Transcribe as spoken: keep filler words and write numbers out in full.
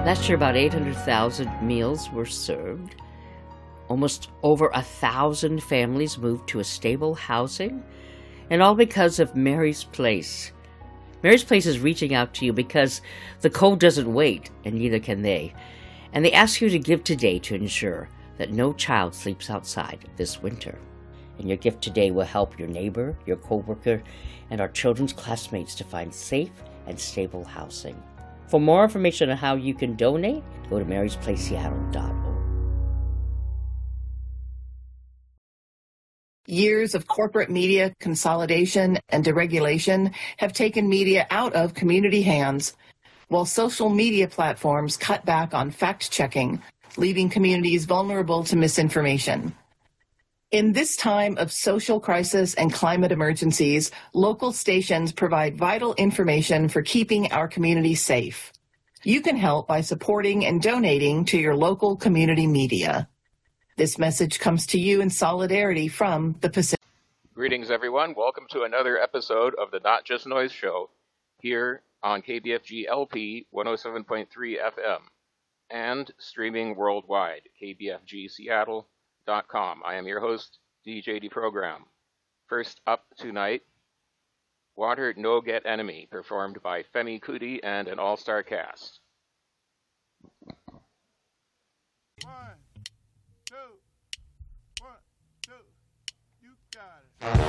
Last year, about eight hundred thousand meals were served. Almost over a thousand families moved to a stable housing, and all because of Mary's Place. Mary's Place is reaching out to you because the cold doesn't wait, and neither can they. And they ask you to give today to ensure that no child sleeps outside this winter. And your gift today will help your neighbor, your coworker, and our children's classmates to find safe and stable housing. For more information on how you can donate, go to marys place seattle dot org. Years of corporate media consolidation and deregulation have taken media out of community hands, while social media platforms cut back on fact-checking, leaving communities vulnerable to misinformation. In this time of social crisis and climate emergencies, local stations provide vital information for keeping our communities safe. You can help by supporting and donating to your local community media. This message comes to you in solidarity from the Pacific. Greetings, everyone. Welcome to another episode of the Not Just Noise Show here on K B F G L P one oh seven point three F M and streaming worldwide, k b f g seattle dot com. I am your host, D J D Program. First up tonight, Water No Get Enemy, performed by Femi Kuti and an all-star cast. One, two, one, two, you got it.